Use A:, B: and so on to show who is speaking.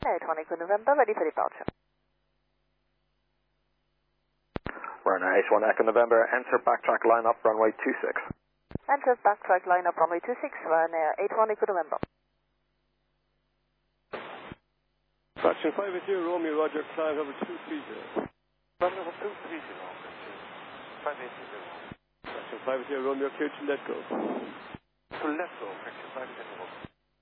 A: 8 Echo November, ready for departure.
B: Runner 81 Echo November, enter backtrack line up runway 26.
A: Enter backtrack line up runway 26, Ryanair 81 Echo November.
C: Fraction 580 Romeo, Roger, climb number 230.
D: Climb number 230, Fraction 580.
C: Fraction 580 Romeo, clear to let go.
D: To let go, Fraction 580.